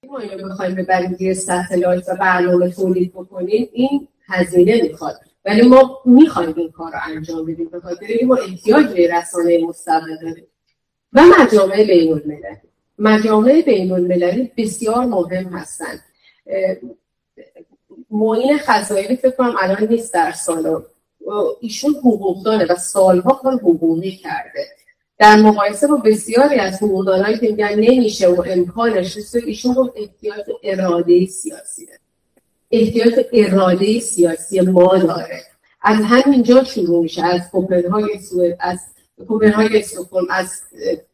ما اینو بخوایم ببریم روی ستلایت و برنامه تولید بکنیم این هزینه میخواد، ولی ما میخوایم این کار رو انجام بدیم به خاطر اینکه ما احتیاج به رسانه مستقل داریم. و مجامع بین المللی بسیار مهم هستند. معین خزائری فکر کنم الان نیست در سالن، ایشون حقوقدانه و سالها کار حقوقی کرده. در مقایسه با بسیاری از حقوقدانایی که میگن نمیشه و امکانش نیست، ایشون گفت احتیاج اراده سیاسی ما داره. از همینجا شروع میشه، از کوپنهاگ سوئد، از کوپنهاگ استکهلم، از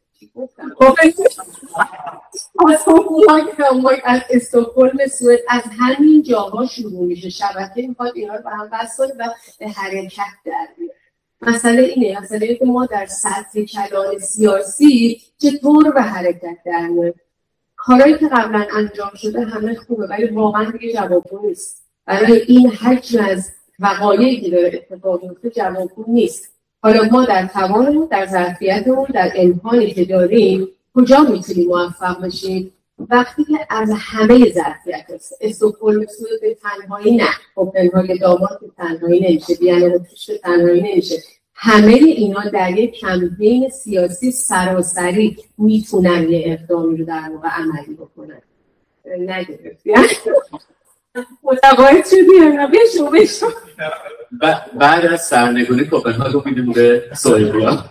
استکهلم سوئد، از همین جاها شروع میشه. شبکه میخواد اینا رو به هم وصل و به حرکت در بیاره. مسئله که ما در سطح کلان سیاسی چطور به حرکت در میاریم. کارهایی که قبلا انجام شده همه خوبه، ولی واقعا دیگه جوابگو نیست. برای این حجم از وقایعی که داره اتفاق میفته جوابگو نیست. حالا ما در توان، در ظرفیتمون، در امکانی که داریم کجا میتونیم موفق بشیم؟ وقتی که از همه ظرفیت هست. استکهلم سوئد به تنهایی نه، کوپنهاگ داماد به تنهایی نمیشه، وین اتریش به تنهایی نمیشه. همه اینا در یک کمپین سیاسی سراسری میتونن یه اقدامی رو در واقع عملی بکنن. نگرفتی؟ متقاعد شدی؟ بشو بعد از سرنگونی کوپنهاگ رو میدیم به سوئدیا.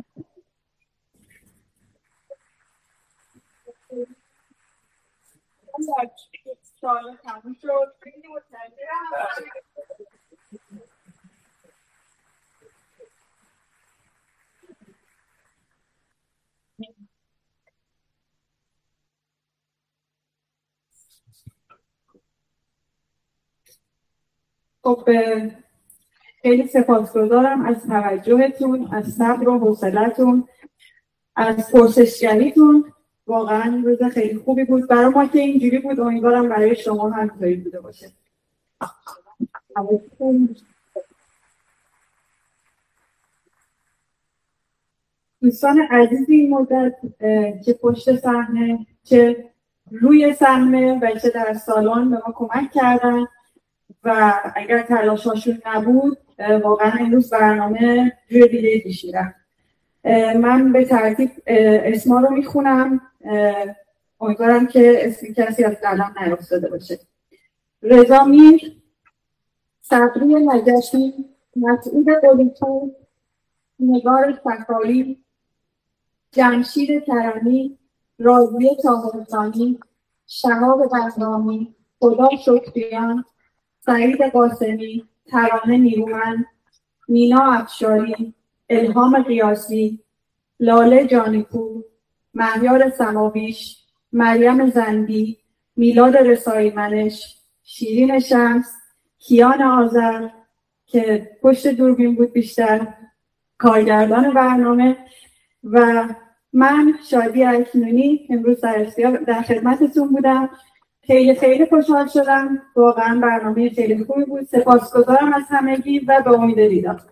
خب خیلی سپاسگزارم از توجهتون، از صبر و حوصله‌تون، از پرسشگریتون. واقعا روز خیلی خوبی بود برای ما که اینجوری بود. امیدوارم برای شما هم اینطوری بوده باشه. دوستان عزیزی این مدت چه پشت صحنه چه روی صحنه و چه در سالن به ما کمک کردن و اگر تلاشاشون نبود واقعا امروز برنامه جور دیگه پیش میرفت. من به ترتیب اسما رو میخونم، امیدوارم که اسم کسی از قلم نیافتاده باشه. رضا میر، صبری نجشی، مسعود قلی‌پور، نگار صفایی، جمشید کرمی، راضیه طاهرخانی، شهاب بهرامی، خدا شکریان، سعید قاسمی، ترانه نیرومند، مینا افشاری، الهام قیاسی، لاله جانیپور، مهیار سماویش، مریم زندی، میلاد رسایی منش، شیرین شمس، کیان آذر که پشت دوربین بود بیشتر، کارگردان برنامه، و من شادی اکنونی امروز در خدمتتون بودم. خیلی خیلی خوشحال شدم. واقعا برنامه خیلی خوبی بود. سپاسگزارم از همگی و به امید دیدار.